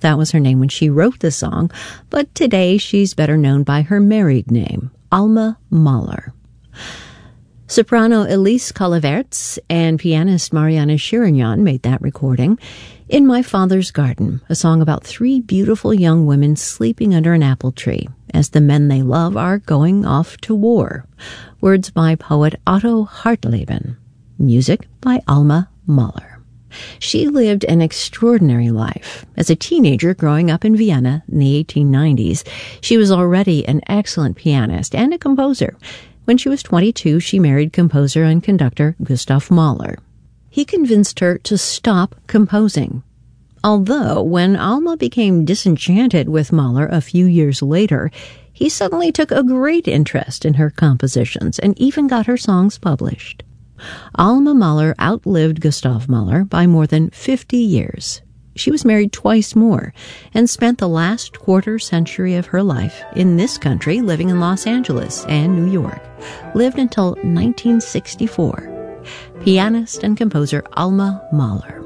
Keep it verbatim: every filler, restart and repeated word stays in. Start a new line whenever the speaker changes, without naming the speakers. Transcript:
That was her name when she wrote the song, but today she's better known by her married name, Alma Mahler. Soprano Elise Colleverts and pianist Mariana Shirognan made that recording. In My Father's Garden, a song about three beautiful young women sleeping under an apple tree as the men they love are going off to war. Words by poet Otto Hartleben. Music by Alma Mahler. She lived an extraordinary life. As a teenager growing up in Vienna in the eighteen nineties, she was already an excellent pianist and a composer. When she was twenty-two, she married composer and conductor Gustav Mahler. He convinced her to stop composing. Although, when Alma became disenchanted with Mahler a few years later, he suddenly took a great interest in her compositions and even got her songs published. Alma Mahler outlived Gustav Mahler by more than fifty years. She was married twice more and spent the last quarter century of her life in this country, living in Los Angeles and New York. Lived until nineteen sixty-four. Pianist and composer Alma Mahler.